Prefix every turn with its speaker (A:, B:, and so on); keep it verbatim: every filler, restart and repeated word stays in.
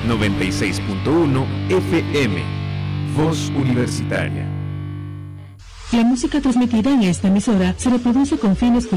A: noventa y seis punto uno F M. Voz Universitaria.
B: La música transmitida en esta emisora se reproduce con fines